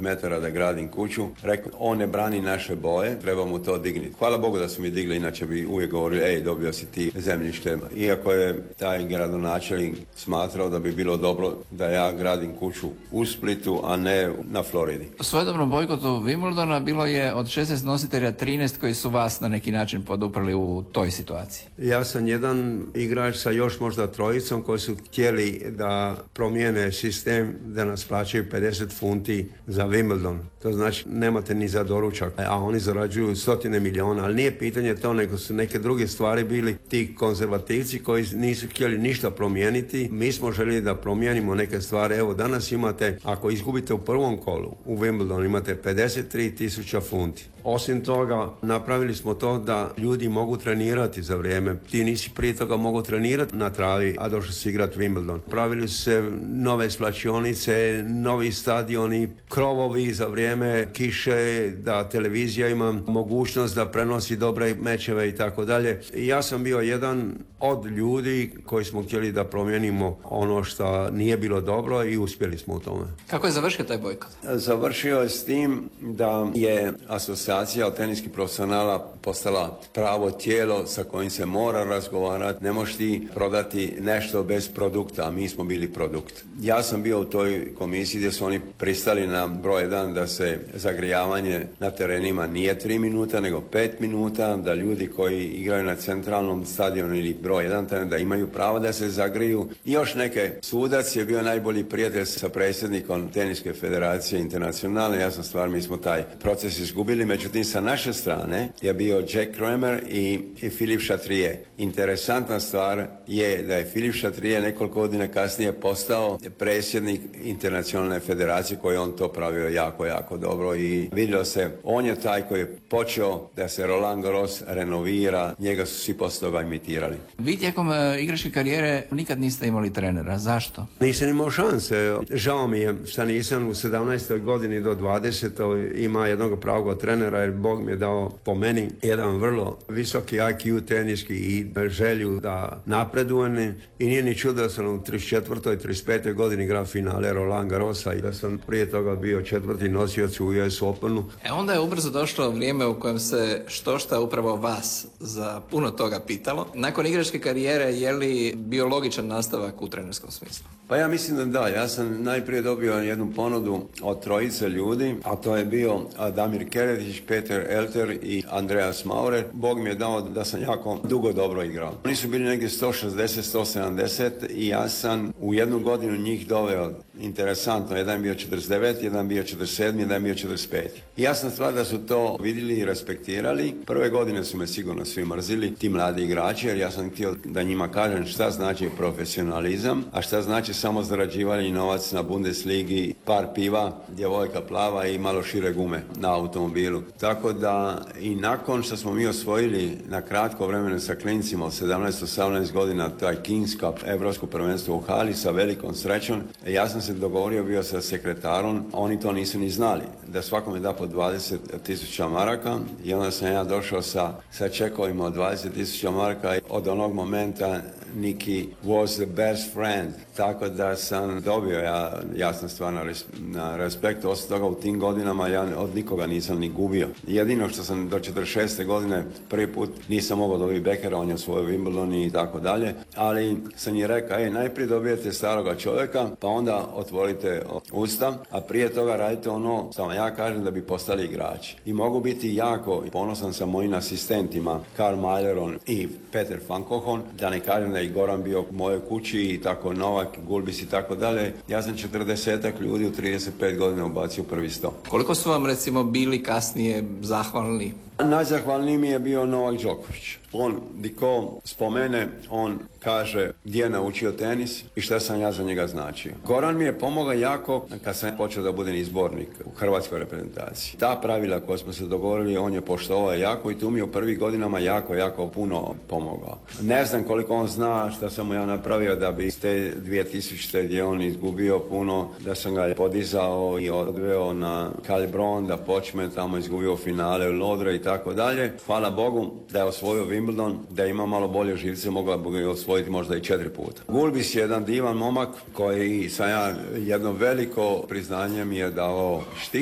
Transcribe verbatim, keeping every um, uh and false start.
metara da gradim kuću. Rekao, on ne brani naše boje, treba mu to digniti. Hvala Bogu da su mi digli, inače bi uvijek govorili, ej, dobio si ti zemljište. Iako je taj gradonačelnik smatrao da bi bilo dobro da ja gradim kuću u Splitu, a ne na Floridi. U svojedobnom bojkotu Wimbledona bilo je od šesnaest nositelja trinaest koji su vas na neki način poduprli u toj situaciji. Ja sam jedan igrač sa još možda trojicom koji su htjeli da promijene sistem, da nas plaćaju pedeset funti za Wimbledon. To znači nemate ni za doručak, a oni zarađuju stotine milijuna, ali nije pitanje to, nego su neke druge stvari bili ti konzervativci koji nisu htjeli ništa promijeniti. Mi smo željeli da promijenimo neke stvari. Evo, danas imate, ako izgubite u prvom kolu u Wimbledonu, imate pedeset tri tisuća funti. Osim toga, napravili smo to da ljudi mogu trenirati za vrijeme. Ti nisi prije toga mogu trenirati na travi, a došli si igrati Wimbledon. Pravili su se nove splačionice, novi stadioni, krovovi za vrijeme kiše, da televizija ima mogućnost da prenosi dobre mečeve i tako dalje. I ja sam bio jedan od ljudi koji smo htjeli da promijenimo ono što nije bilo dobro i uspjeli smo u tome. Kako je završio taj bojkot? Završio je s tim da je asocijacija od teniskih profesionala postala pravo tijelo sa kojim se mora razgovarati. Ne možeš ti prodati nešto bez produkta, a mi smo bili produkt. Ja sam bio u toj komisiji gdje su oni pristali na broj jedan da se zagrijavanje na terenima nije tri minuta, nego pet minuta, da ljudi koji igraju na centralnom stadionu ili broj jedan, da imaju pravo da se zagriju. I još neke, sudac je bio najbolji prijatelj sa predsjednikom Teniske federacije internacionalne. Ja sam stvar, mi smo taj proces izgubili, međutim sa naše strane je bio Jack Kramer i, i Filip Chatrier. Interesantna stvar je da je Filip Chatrier nekoliko godina kasnije postao predsjednik Internacionalne federacije, koji on to pravio jako, jako dobro i vidjelo se, on je taj koji je počeo da se Roland Garros renovira, njega su svi poslije toga imitirali. Vi tijekom uh, igračke karijere nikad niste imali trenera, zašto? Nisam imao šanse, žao mi je što nisam u sedamnaestoj godini do dvadesetoj ima jednog pravog trenera, jer Bog mi je dao po meni jedan vrlo visoki I Q teniski i želju da napredujem i nije ni čudo da sam u trideset četvrtoj trideset petoj godini igrao finale Roland Garrosa i da sam prije toga bio četvrti nosioc u U S Openu. E onda je ubrzo došlo vrijeme u kojem se štošta upravo vas za puno toga pitalo. Nakon igračke karijere je li bio logičan nastavak u trenerskom smislu? Pa ja mislim da da. Ja sam najprije dobio jednu ponudu od trojice ljudi, a to je bio Damir Keretić, Peter Elter i Andreas Maurer. Bog mi je dao da sam jako dugo dobro igrao. Oni su bili negdje sto šezdeset do sto sedamdeset i ja sam u jednu godinu njih doveo. Interesantno, jedan bio četrdeset devet, jedan bio četrdeset sedam, jedan bio četrdeset pet. I jasna stvar da su to vidjeli i respektirali. Prve godine su me sigurno svi mrzili, ti mladi igrači, jer ja sam htio da njima kažem šta znači profesionalizam, a šta znači samo zarađivanje novac na Bundesligi, par piva, djevojka plava i malo šire gume na automobilu. Tako da i nakon što smo mi osvojili na kratko vremena sa klincima od sedamnaest osamnaest godina taj Kings Cup, Evropsko prvenstvo u hali sa velikom srećom, ja sam se dogovorio bio sa sekretarom, oni to nisu ni znali, da svakome da po dvadeset tisuća maraka i onda sam ja došao sa, sa čekovima od dvadeset tisuća maraka i od onog momenta Niki was the best friend. Tako da sam dobio ja jasna stvar na, res, na respekt. Osim toga u tim godinama ja od nikoga nisam ni gubio. Jedino što sam do četrdeset šeste godine prvi put nisam mogao dobiti Bekera, on je osvojio Wimbledon i tako dalje. Ali sam je rekao, ej, najprije dobijete staroga čovjeka, pa onda otvorite usta, a prije toga radite ono što vam ja kažem da bi postali igrači. I mogu biti jako ponosan sa mojim asistentima, Karl Maileron i Peter van Kochon, da ne kažem da i Goran bio u mojoj kući i tako Novak, Gulbis i tako dalje. Ja sam četrdesetak ljudi u trideset pet godina ubacio prvi sto. Koliko su vam recimo bili kasnije zahvalni? Najzahvalniji mi je bio Novak Đoković. On, diko spomene, on kaže gdje je naučio tenis i šta sam ja za njega značio. Goran mi je pomogao jako kad sam počeo da budem izbornik u hrvatskoj reprezentaciji. Ta pravila koja smo se dogovorili, on je poštovao jako i tu mi je u prvih godinama jako, jako puno pomogao. Ne znam koliko on zna šta sam mu ja napravio da bi te dvije tisućite gdje on izgubio puno, da sam ga podizao i odveo na Kalibron, da počne tamo izgubio finale u Lodre i tako dalje. Hvala Bogu da je osvojio Wimbledon, da ima malo bolje živce, mogla bi ga osvojiti možda i četiri puta. Gulbis je jedan divan momak koji sam ja jedno veliko priznanje mi je dao štik.